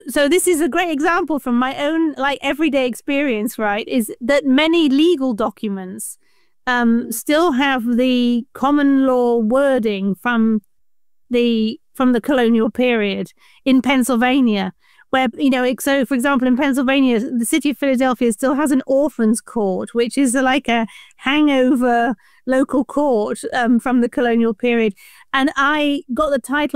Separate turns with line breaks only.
So this is a great example from my own like everyday experience, right? Is that many legal documents still have the common law wording from the colonial period in Pennsylvania, where, so for example, in Pennsylvania, the city of Philadelphia still has an orphans court, which is like a hangover local court from the colonial period. And I got the title